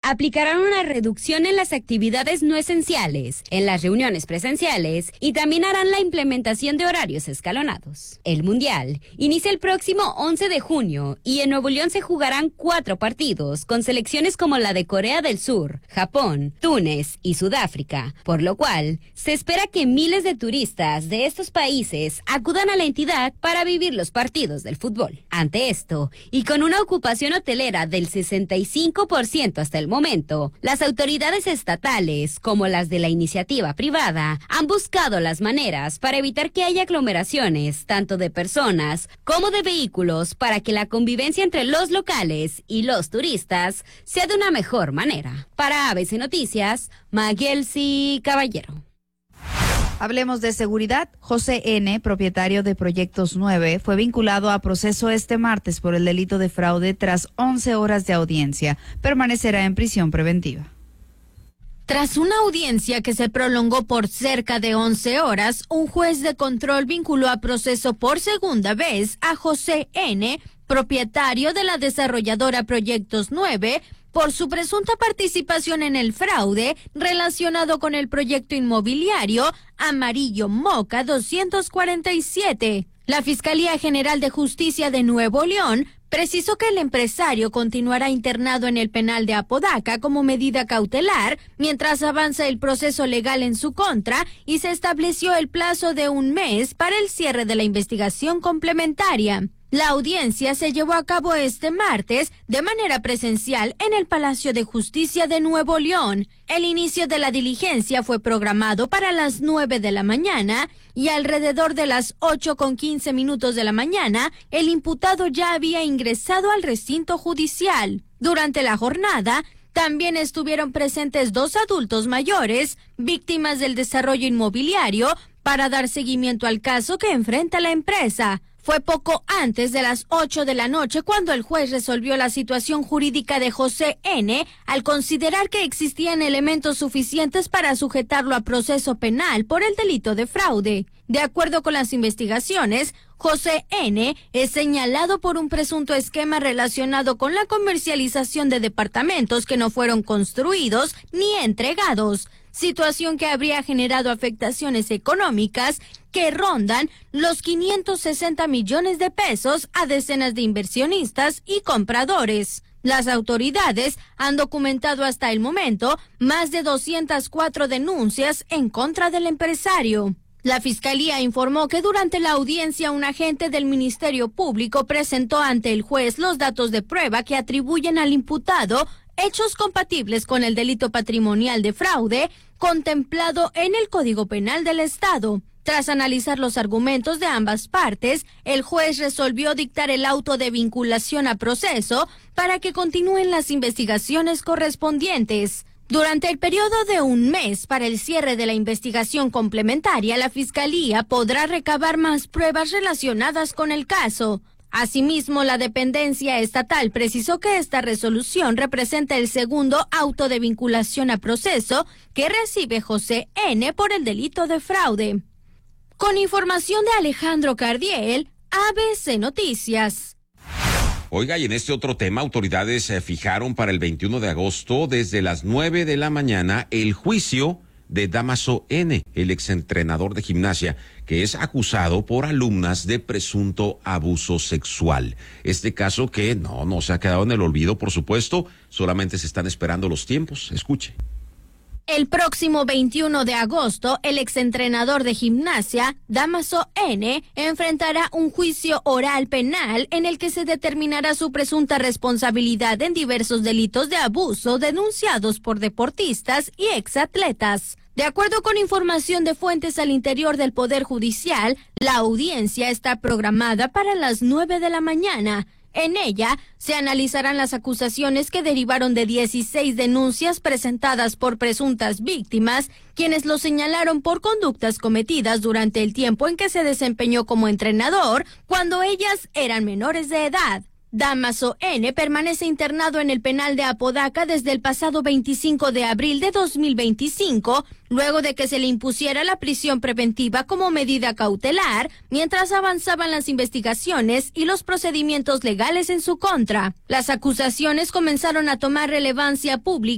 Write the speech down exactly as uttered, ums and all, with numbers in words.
aplicarán una reducción en las actividades no esenciales, en las reuniones presenciales y también harán la implementación de horarios escalonados. El Mundial inicia el próximo once de junio y en Nuevo León se jugarán cuatro partidos con selecciones como la de Corea del Sur, Japón, Túnez y Sudáfrica, por lo cual se espera que miles de turistas de estos países acudan a la entidad para vivir los partidos del fútbol. Ante esto, y con una ocupación hotelera del sesenta y cinco por ciento hasta el momento, las autoridades estatales, como las de la iniciativa privada, han buscado las maneras para evitar que haya aglomeraciones, tanto de personas como de vehículos, para que la convivencia entre los locales y los turistas sea de una mejor manera. Para A B C Noticias, Maguelsi Caballero. Hablemos de seguridad. José N., propietario de Proyectos nueve, fue vinculado a proceso este martes por el delito de fraude tras once horas de audiencia. Permanecerá en prisión preventiva. Tras una audiencia que se prolongó por cerca de once horas, un juez de control vinculó a proceso por segunda vez a José N., propietario de la desarrolladora Proyectos nueve, por su presunta participación en el fraude relacionado con el proyecto inmobiliario Amarillo Moca doscientos cuarenta y siete. La Fiscalía General de Justicia de Nuevo León precisó que el empresario continuará internado en el penal de Apodaca como medida cautelar mientras avanza el proceso legal en su contra y se estableció el plazo de un mes para el cierre de la investigación complementaria. La audiencia se llevó a cabo este martes de manera presencial en el Palacio de Justicia de Nuevo León. El inicio de la diligencia fue programado para las nueve de la mañana y alrededor de las ocho con quince minutos de la mañana, el imputado ya había ingresado al recinto judicial. Durante la jornada, también estuvieron presentes dos adultos mayores, víctimas del desarrollo inmobiliario, para dar seguimiento al caso que enfrenta la empresa. Fue poco antes de las ocho de la noche cuando el juez resolvió la situación jurídica de José N. al considerar que existían elementos suficientes para sujetarlo a proceso penal por el delito de fraude. De acuerdo con las investigaciones, José N. es señalado por un presunto esquema relacionado con la comercialización de departamentos que no fueron construidos ni entregados, situación que habría generado afectaciones económicas que rondan los quinientos sesenta millones de pesos a decenas de inversionistas y compradores. Las autoridades han documentado hasta el momento más de doscientas cuatro denuncias en contra del empresario. La Fiscalía informó que durante la audiencia un agente del Ministerio Público presentó ante el juez los datos de prueba que atribuyen al imputado hechos compatibles con el delito patrimonial de fraude contemplado en el Código Penal del Estado. Tras analizar los argumentos de ambas partes, el juez resolvió dictar el auto de vinculación a proceso para que continúen las investigaciones correspondientes. Durante el periodo de un mes para el cierre de la investigación complementaria, la Fiscalía podrá recabar más pruebas relacionadas con el caso. Asimismo, la dependencia estatal precisó que esta resolución representa el segundo auto de vinculación a proceso que recibe José N. por el delito de fraude. Con información de Alejandro Cardiel, A B C Noticias. Oiga, y en este otro tema, autoridades eh, fijaron para el veintiuno de agosto, desde las nueve de la mañana, el juicio de Dámaso N., el exentrenador de gimnasia, que es acusado por alumnas de presunto abuso sexual. Este caso que no, no se ha quedado en el olvido, por supuesto, solamente se están esperando los tiempos. Escuche. El próximo veintiuno de agosto, el exentrenador de gimnasia, Dámaso N., enfrentará un juicio oral penal en el que se determinará su presunta responsabilidad en diversos delitos de abuso denunciados por deportistas y exatletas. De acuerdo con información de fuentes al interior del Poder Judicial, la audiencia está programada para las nueve de la mañana. En ella se analizarán las acusaciones que derivaron de dieciséis denuncias presentadas por presuntas víctimas, quienes lo señalaron por conductas cometidas durante el tiempo en que se desempeñó como entrenador, cuando ellas eran menores de edad. Dámaso N. permanece internado en el penal de Apodaca desde el pasado veinticinco de abril de dos mil veinticinco, luego de que se le impusiera la prisión preventiva como medida cautelar, mientras avanzaban las investigaciones y los procedimientos legales en su contra. Las acusaciones comenzaron a tomar relevancia pública